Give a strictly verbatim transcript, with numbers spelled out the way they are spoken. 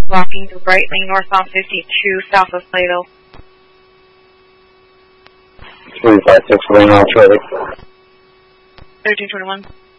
Walking to Brightling, northbound fifty-two, south of Plato. three five six, Lane on Charlie. thirteen twenty-one.